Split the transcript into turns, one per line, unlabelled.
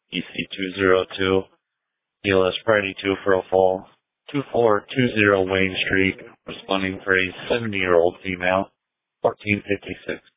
EC202, ELS Friday 2 for a fall, 2420 Wayne Street, responding for a 70-year-old female, 1456.